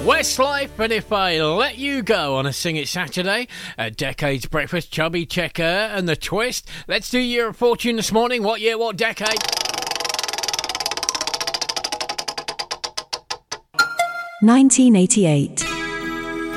Westlife and If I Let You Go on a Sing It Saturday. Decades Breakfast, Chubby Checker and The Twist. Let's do your fortune this morning. What year, what decade? 1988.